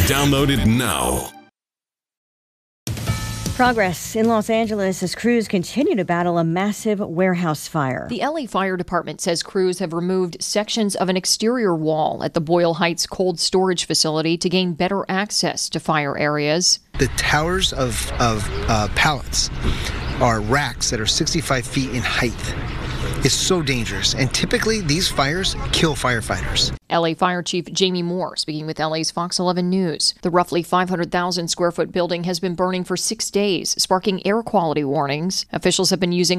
Download it now. Progress in Los Angeles as crews continue to battle a massive warehouse fire. The LA Fire Department says crews have removed sections of an exterior wall at the Boyle Heights cold storage facility to gain better access to fire areas. The towers of pallets are racks that are 65 feet in height. It's so dangerous, and typically these fires kill firefighters. LA Fire Chief Jamie Moore speaking with LA's Fox 11 News. The roughly 500,000 square foot building has been burning for 6 days, sparking air quality warnings. Officials have been using